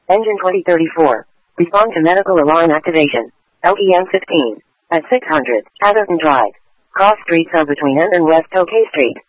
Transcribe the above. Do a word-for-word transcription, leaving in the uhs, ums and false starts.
Engine twenty thirty-four. Respond to medical alarm activation. L E M fifteen. At six hundred. Atherton Drive. Cross streets are between N and West OK Street.